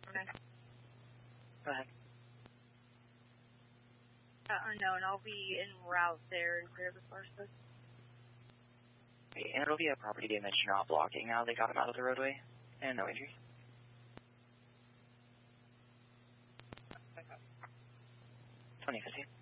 Okay. Go ahead. Unknown. I'll be en route there and clear the sources. Okay, and it'll be a property damage not blocking now. They got him out of the roadway. And no injuries. 2015.